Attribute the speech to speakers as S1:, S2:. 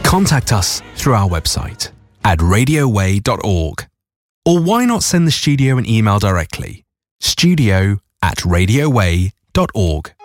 S1: Contact us through our website at radioway.org. Or why not send the studio an email directly? studio@radioway.org.